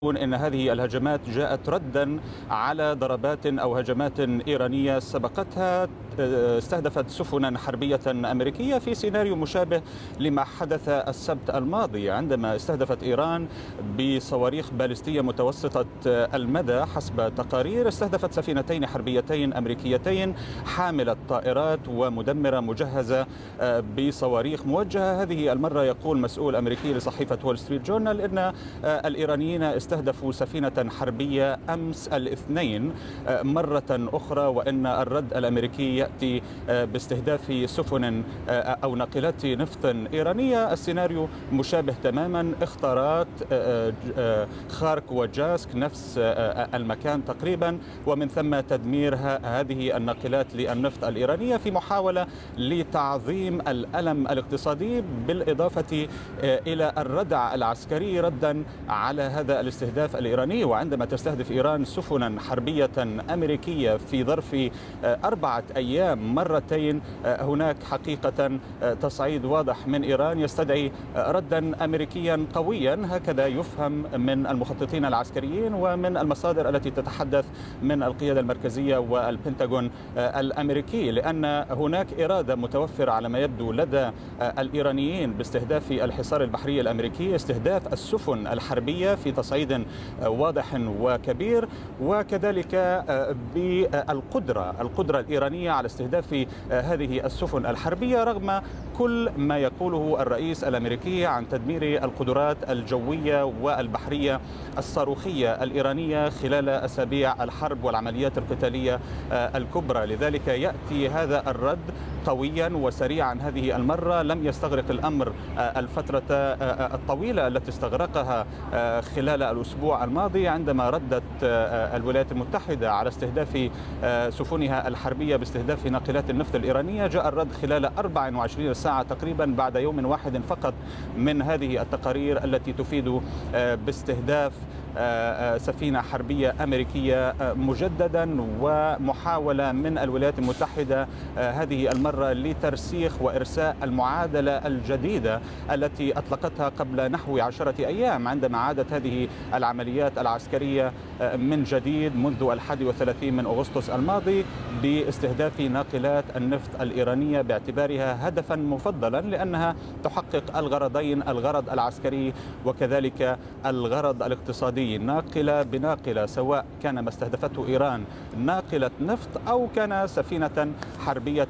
إن هذه الهجمات جاءت ردا على ضربات أو هجمات إيرانية سبقتها استهدفت سفنا حربية أمريكية في سيناريو مشابه لما حدث السبت الماضي عندما استهدفت إيران بصواريخ باليستية متوسطة المدى. حسب تقارير استهدفت سفينتين حربيتين أمريكيتين حاملة طائرات ومدمرة مجهزة بصواريخ موجهة. هذه المرة يقول مسؤول أمريكي لصحيفة وول ستريت جورنال إن الإيرانيين استهدفوا سفينة حربية أمس الاثنين مرة أخرى، وإن الرد الأمريكي يأتي باستهداف سفن أو ناقلات نفط إيرانية. السيناريو مشابه تماما، اختارات خارك وجاسك نفس المكان تقريبا، ومن ثم تدمير هذه الناقلات للنفط الإيرانية في محاولة لتعظيم الألم الاقتصادي بالإضافة إلى الردع العسكري ردا على هذا الاستهداف الإيراني. وعندما تستهدف إيران سفنا حربية أمريكية في ظرف 4 أيام مرتين، هناك حقيقة تصعيد واضح من إيران يستدعي ردا أمريكيا قويا، هكذا يفهم من المخططين العسكريين ومن المصادر التي تتحدث من القيادة المركزية والبنتاغون الأمريكي، لأن هناك إرادة متوفرة على ما يبدو لدى الإيرانيين باستهداف الحصار البحري الأمريكي، استهداف السفن الحربية في تصعيد واضح وكبير، وكذلك بالقدرة الإيرانية على استهداف هذه السفن الحربية رغم كل ما يقوله الرئيس الأمريكي عن تدمير القدرات الجوية والبحرية الصاروخية الإيرانية خلال أسابيع الحرب والعمليات القتالية الكبرى. لذلك يأتي هذا الرد قويا وسريعا هذه المرة. لم يستغرق الأمر الفترة الطويلة التي استغرقها خلال الأسبوع الماضي عندما ردت الولايات المتحدة على استهداف سفنها الحربية باستهداف ناقلات النفط الإيرانية. جاء الرد خلال 24 ساعة تقريبا بعد يوم واحد فقط من هذه التقارير التي تفيد باستهداف سفينة حربية أمريكية مجددا، ومحاولة من الولايات المتحدة هذه المرة لترسيخ وإرساء المعادلة الجديدة التي أطلقتها قبل نحو 10 أيام عندما عادت هذه العمليات العسكرية من جديد منذ 31 من أغسطس الماضي باستهداف ناقلات النفط الإيرانية باعتبارها هدفا مفضلا لأنها تحقق الغرضين، الغرض العسكري وكذلك الغرض الاقتصادي، ناقلة بناقلة، سواء كان ما استهدفته إيران ناقلة نفط أو كان سفينة حربية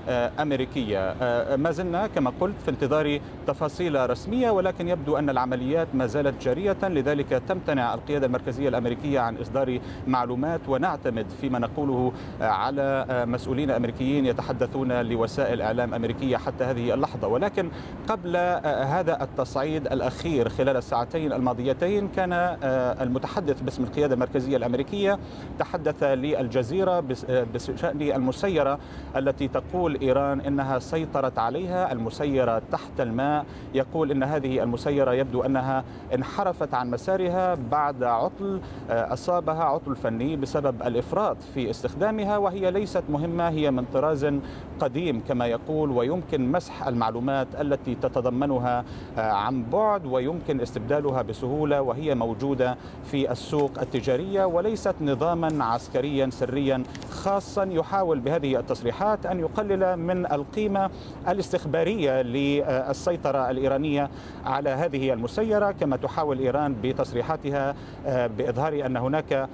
أمريكية. ما زلنا كما قلت في انتظار تفاصيل رسمية، ولكن يبدو أن العمليات ما زالت جارية، لذلك تمتنع القيادة المركزية الأمريكية عن إصدار معلومات، ونعتمد فيما نقوله على مسؤولين أمريكيين يتحدثون لوسائل إعلام أمريكية حتى هذه اللحظة. ولكن قبل هذا التصعيد الأخير خلال الساعتين الماضيتين كان المتحدث باسم القيادة المركزية الأمريكية تحدث للجزيرة بشأن المسيرة التي تقول إيران إنها سيطرت عليها، المسيرة تحت الماء. يقول إن هذه المسيرة يبدو أنها انحرفت عن مسارها بعد عطل أصابها، عطل فني بسبب الإفراط في استخدامها، وهي ليست مهمة، هي من طراز قديم كما يقول، ويمكن مسح المعلومات التي تتضمنها عن بعد ويمكن استبدالها بسهولة، وهي موجودة في السوق التجارية وليست نظاما عسكريا سريا خاصا يحاول بهذه التصريحات أن يقلل من القيمة الاستخبارية للسيطرة الإيرانية على هذه المسيرة، كما تحاول إيران بتصريحاتها بإظهار أن هناك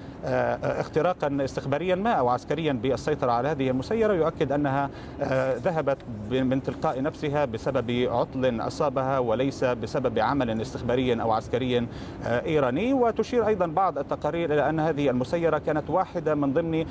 اختراقا استخباريا ما أو عسكريا بالسيطرة على هذه المسيرة، يؤكد أنها ذهبت من تلقاء نفسها بسبب عطل أصابها وليس بسبب عمل استخباري أو عسكري إيراني. وتشير أيضا بعض التقارير إلى أن هذه المسيرة كانت واحدة من ضمن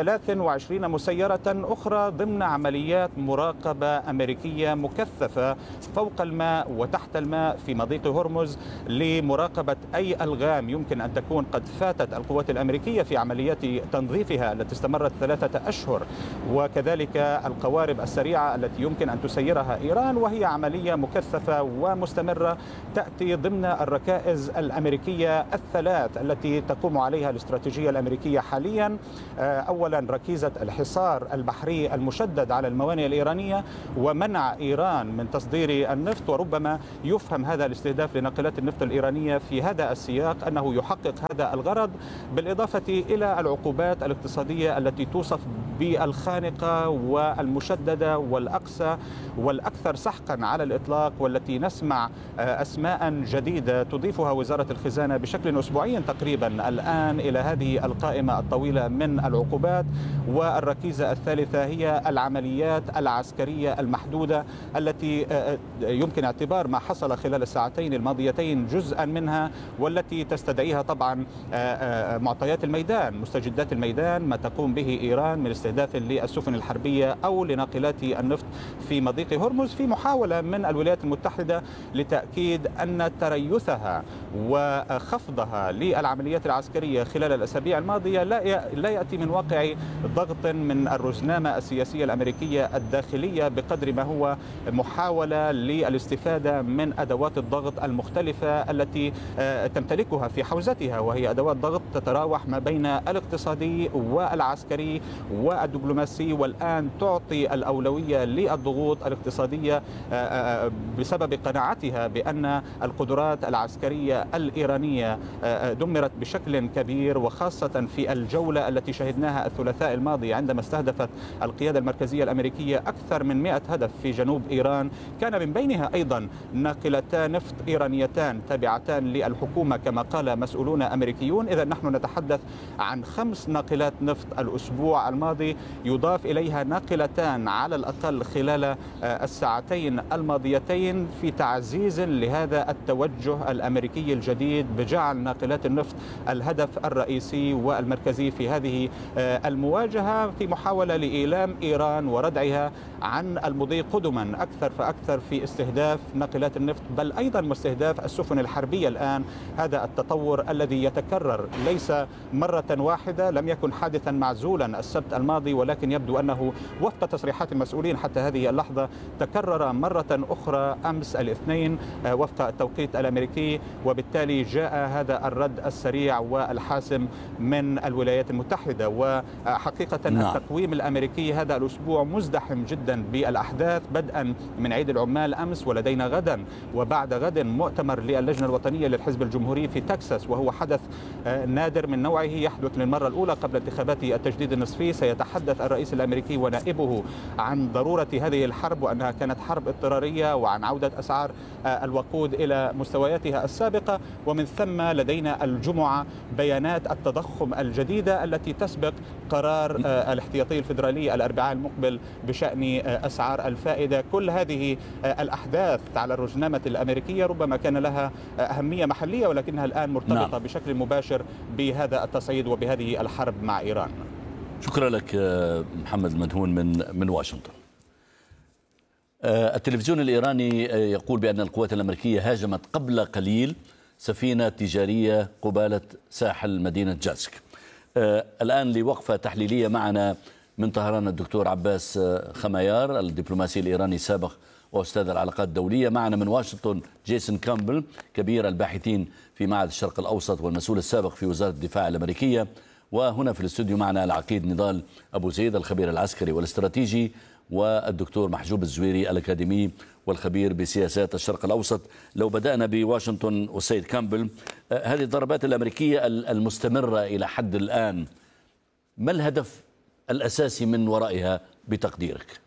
23 مسيرة أخرى ضمن عمليات مراقبة أمريكية مكثفة فوق الماء وتحت الماء في مضيق هرمز لمراقبة أي ألغام يمكن أن تكون قد فاتت القوات الأمريكية في عمليات تنظيفها التي استمرت 3 أشهر، وكذلك القوارب السريعة التي يمكن أن تسيرها إيران، وهي عملية مكثفة ومستمرة تأتي ضمن الركائز الأمريكية الثلاث التي تقوم عليها الاستراتيجية الأمريكية حاليا. أولا ركيزة الحصار البحري المشدد على الموانئ الإيرانية ومنع إيران من تصدير النفط، وربما يفهم هذا الاستهداف لناقلات النفط الإيرانية في هذا السياق أنه يحقق هذا الغرض، بالإضافة إلى العقوبات الاقتصادية التي توصف بالخانقة والمشددة والأقسى والأكثر سحقا على الإطلاق، والتي نسمع أسماء جديدة تضيفها وزارة الخزانة بشكل أسبوعي تقريبا الآن إلى هذه القائمة الطويلة من العقوبات. والركيزة الثالثة هي العمليات العسكرية المحدودة التي يمكن اعتبار ما حصل خلال الساعتين الماضيتين جزءا منها، والتي تستدعيها طبعا معطيات الميدان، مستجدات الميدان، ما تقوم به إيران من استهداف للسفن الحربية أو لناقلات النفط في مضيق هرمز، في محاولة من الولايات المتحدة لتأكيد أن تريثها وخفضها للعمليات العسكرية خلال الأسابيع الماضية لا يأتي من واقع ضغط من الرزنامة السياسية الأمريكية الداخلية بقدر ما هو محاولة للاستفادة من أدوات الضغط المختلفة التي تمتلكها في حوزتها، وهي أدوات ضغط تتراوح ما بين الاقتصادي والعسكري والدبلوماسي، والآن تعطي الأولوية للضغوط الاقتصادية بسبب قناعتها بأن القدرات العسكرية الإيرانية دمرت بشكل كبير، وخاصة في الجولة التي شهدناها الثلاثاء الماضي عندما استهدفت القيادة المركزية الأمريكية أكثر من 100 هدف في جنوب إيران، كان من بينها أيضا ناقلتان نفط إيرانيتان تابعتان للحكومة كما قال مسؤولون أمريكيون. إذا نحن نتحدث عن 5 ناقلات نفط الأسبوع الماضي، يضاف إليها ناقلتان على الأقل خلال الساعتين الماضيتين، في تعزيز لهذا التوجه الأمريكي الجديد بجعل ناقلات النفط الهدف الرئيسي والمركزي في هذه المواجهة، في محاولة لإيلام إيران وردعها عن المضي قدما أكثر فأكثر في استهداف ناقلات النفط، بل أيضا واستهداف السفن الحربية الآن. هذا التطور الذي يتكرر ليس مرة واحدة، لم يكن حادثا معزولا السبت الماضي، ولكن يبدو أنه وفق تصريحات المسؤولين حتى هذه اللحظة تكرر مرة أخرى أمس الاثنين وفق التوقيت الأمريكي، وبالتالي جاء هذا الرد السريع والحاسم من الولايات المتحدة. وحقيقة التقويم الأمريكي هذا الأسبوع مزدحم جدا بالأحداث، بدءا من عيد العمال أمس، ولدينا غدا وبعد غد مؤتمر للجنة الوطنية للحزب الجمهوري في تكساس، وهو حدث نادر من نوعه يحدث للمرة الأولى قبل انتخابات التجديد النصفي. سيتحدث الرئيس الأمريكي ونائبه عن ضرورة هذه الحرب وأنها كانت حرب اضطرارية، وعن عودة أسعار الوقود إلى مستوياتها السابقة. ومن ثم لدينا الجمعة بيانات التضخم الجديدة التي تسبق قرار الاحتياطي الفيدرالي الأربعاء المقبل بشأن أسعار الفائدة. كل هذه الأحداث على الرزنامة الأمريكية ربما كان لها أهمية محلية، ولكنها الآن مرتبطة بشكل مباشر بهذا التصعيد وبهذه الحرب مع إيران. شكرا لك محمد مدهون من واشنطن. التلفزيون الإيراني يقول بأن القوات الأمريكية هاجمت قبل قليل سفينة تجارية قبالة ساحل مدينة جاسك. الآن لوقفة تحليلية معنا من طهران الدكتور عباس خميار، الدبلوماسي الإيراني السابق وأستاذ العلاقات الدولية. معنا من واشنطن جيسون كامبل، كبير الباحثين في معهد الشرق الأوسط والمسؤول السابق في وزارة الدفاع الأمريكية. وهنا في الاستوديو معنا العقيد نضال أبو زيد، الخبير العسكري والاستراتيجي، والدكتور محجوب الزويري، الأكاديمي والخبير بسياسات الشرق الأوسط. لو بدأنا بواشنطن والسيد كامبل، هذه الضربات الأمريكية المستمرة إلى حد الآن، ما الهدف الأساسي من ورائها بتقديرك؟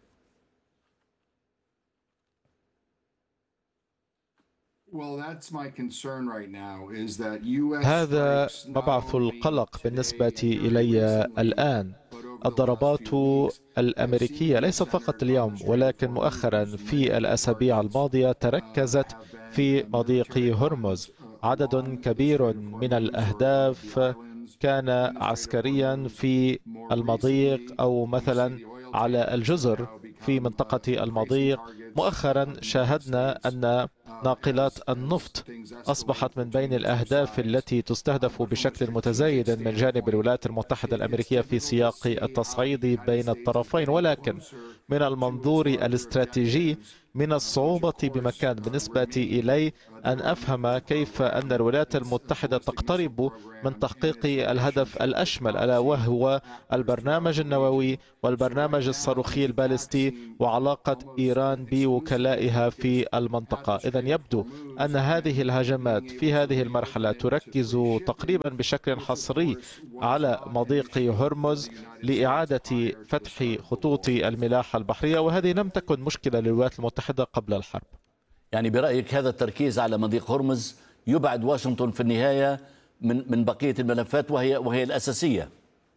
هذا مبعث القلق بالنسبة إلي الآن. الضربات الأمريكية ليست فقط اليوم ولكن مؤخرا في الأسابيع الماضية تركزت في مضيق هرمز. عدد كبير من الأهداف كان عسكريا في المضيق أو مثلا على الجزر في منطقة المضيق. مؤخرا شاهدنا أن ناقلات النفط أصبحت من بين الأهداف التي تستهدف بشكل متزايد من جانب الولايات المتحدة الأمريكية في سياق التصعيد بين الطرفين. ولكن من المنظور الاستراتيجي من الصعوبة بمكان بالنسبة إلي أن أفهم كيف أن الولايات المتحدة تقترب من تحقيق الهدف الأشمل، ألا وهو البرنامج النووي والبرنامج الصاروخي البالستي وعلاقة إيران بوكلائها في المنطقة. إذن يبدو أن هذه الهجمات في هذه المرحلة تركز تقريبا بشكل حصري على مضيق هرمز لإعادة فتح خطوط الملاحة البحرية، وهذه لم تكن مشكلة للولايات المتحدة قبل الحرب. يعني برأيك هذا التركيز على مضيق هرمز يبعد واشنطن في النهاية من بقية الملفات وهي الأساسية؟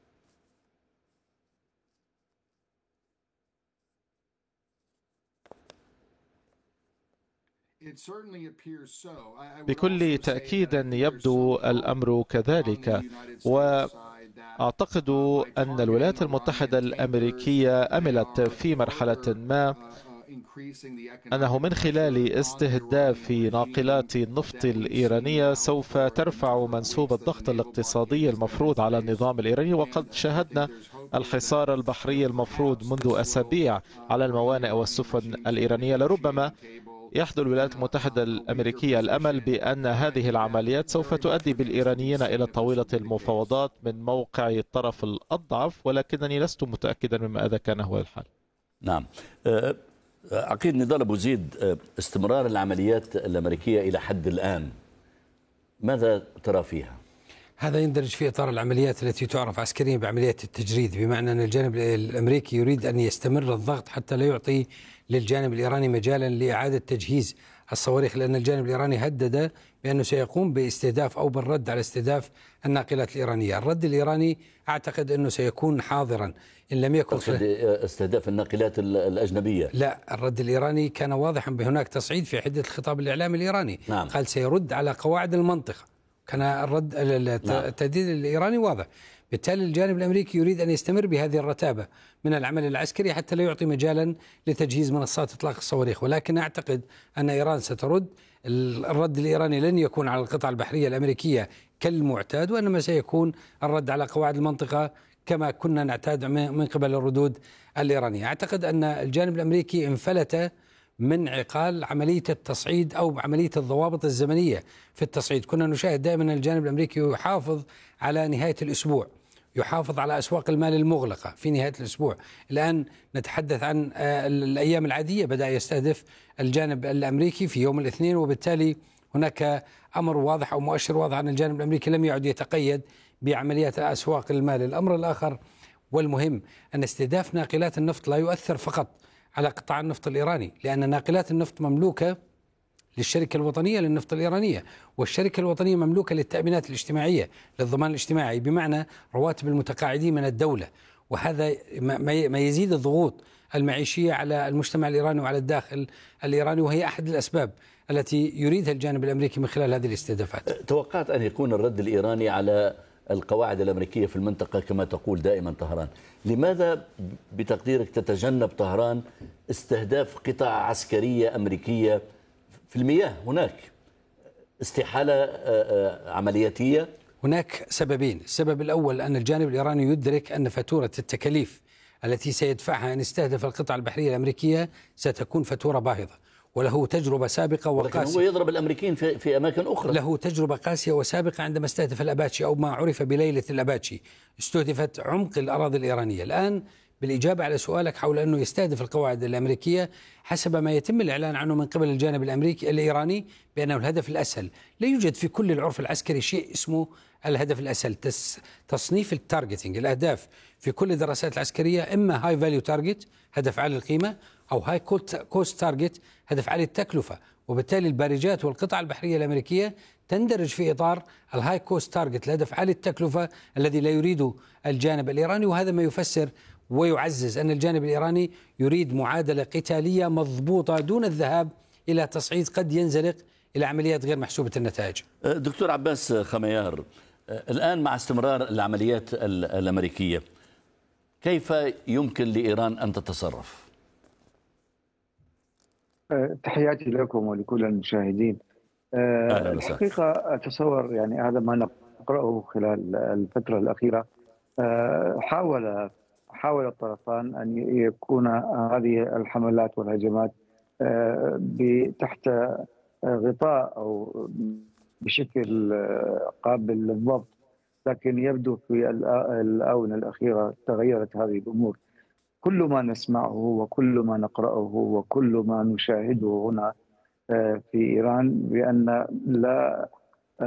بكل تأكيد يبدو الأمر كذلك، وأعتقد أن الولايات المتحدة الأمريكية أملت في مرحلة ما أنه من خلال استهداف ناقلات النفط الإيرانية سوف ترفع منسوب الضغط الاقتصادي المفروض على النظام الإيراني. وقد شاهدنا الحصار البحري المفروض منذ أسابيع على الموانئ والسفن الإيرانية. لربما يحظى الولايات المتحدة الأمريكية الأمل بأن هذه العمليات سوف تؤدي بالإيرانيين إلى طاولة المفاوضات من موقع الطرف الأضعف، ولكنني لست متأكدا مما إذا كان هو الحال. نعم. عقيد نضال أبو زيد، استمرار العمليات الأمريكية إلى حد الآن ماذا ترى فيها؟ هذا يندرج في إطار العمليات التي تعرف عسكريا بعمليات التجريد، بمعنى أن الجانب الأمريكي يريد أن يستمر الضغط حتى لا يعطي للجانب الإيراني مجالا لإعادة تجهيز الصواريخ، لأن الجانب الإيراني هدد بأنه سيقوم باستهداف أو بالرد على استهداف الناقلات الإيرانية. الرد الإيراني أعتقد أنه سيكون حاضرا إن لم يكن استهداف الناقلات الأجنبيي. لا، الرد الإيراني كان واضحا بهناك تصعيد في حدة الخطاب الإعلامي الإيراني. نعم. قال سيرد على قواعد المنطقة، كان الرد التهديد الإيراني واضح. بالتالي الجانب الأمريكي يريد أن يستمر بهذه الرتابة من العمل العسكري حتى لا يعطي مجالا لتجهيز منصات إطلاق الصواريخ، ولكن أعتقد أن إيران سترد. الرد الإيراني لن يكون على القطع البحرية الأمريكية كالمعتاد، وإنما سيكون الرد على قواعد المنطقة كما كنا نعتاد من قبل الردود الإيرانية. أعتقد أن الجانب الأمريكي انفلت من عقال عملية التصعيد أو عملية الضوابط الزمنية في التصعيد. كنا نشاهد دائما الجانب الأمريكي يحافظ على نهاية الأسبوع، يحافظ على أسواق المال المغلقة في نهاية الأسبوع. الآن نتحدث عن الأيام العادية، بدأ يستهدف الجانب الأمريكي في يوم الاثنين، وبالتالي هناك أمر واضح أو مؤشر واضح أن الجانب الأمريكي لم يعد يتقيد بعمليات أسواق المال. الأمر الآخر والمهم أن استهداف ناقلات النفط لا يؤثر فقط على قطاع النفط الإيراني، لأن ناقلات النفط مملوكة للشركة الوطنية للنفط الإيرانية، والشركة الوطنية مملوكة للتأمينات الاجتماعية للضمان الاجتماعي، بمعنى رواتب المتقاعدين من الدولة. وهذا ما يزيد الضغوط المعيشية على المجتمع الإيراني وعلى الداخل الإيراني، وهي أحد الأسباب التي يريدها الجانب الأمريكي من خلال هذه الاستهدافات. توقعت أن يكون الرد الإيراني على القواعد الأمريكية في المنطقة كما تقول دائما طهران. لماذا بتقديرك تتجنب طهران استهداف قطع عسكرية أمريكية في المياه؟ هناك استحالة عملياتية. هناك سببين. السبب الأول أن الجانب الإيراني يدرك أن فاتورة التكاليف التي سيدفعها أن يستهدف القطع البحرية الأمريكية ستكون فاتورة باهظة، وله تجربة سابقة وقاسية. لكن هو يضرب الأمريكيين في أماكن أخرى. له تجربة قاسية وسابقة عندما استهدف الأباتشي أو ما عرف بليلة الأباتشي، استهدفت عمق الأراضي الإيرانية. الآن بالإجابة على سؤالك حول أنه يستهدف القواعد الأمريكية، حسب ما يتم الإعلان عنه من قبل الجانب الأمريكي الإيراني بأنه الهدف الأسهل. لا يوجد في كل العرف العسكري شيء اسمه الهدف الأسهل. تصنيف التارجتنج، الأهداف في كل الدراسات العسكرية إما هاي فاليو تارجت هدف عالي القيمة، أو هاي كوست تارجت هدف عالي التكلفة. وبالتالي البارجات والقطع البحرية الأمريكية تندرج في إطار الهاي كوست تارجت الهدف عالي التكلفة الذي لا يريده الجانب الإيراني. وهذا ما يفسر ويعزز أن الجانب الإيراني يريد معادلة قتالية مضبوطة دون الذهاب إلى تصعيد قد ينزلق إلى عمليات غير محسوبة النتائج. دكتور عباس خميار، الآن مع استمرار العمليات الأمريكية كيف يمكن لإيران أن تتصرف؟ تحياتي لكم ولكل المشاهدين. الحقيقة أتصور يعني هذا ما نقرأه خلال الفترة الأخيرة. حاول الطرفان أن يكون هذه الحملات والهجمات تحت غطاء أو بشكل قابل للضبط، لكن يبدو في الآونة الأخيرة تغيرت هذه الأمور. كل ما نسمعه وكل ما نقرأه وكل ما نشاهده هنا في إيران بأن لا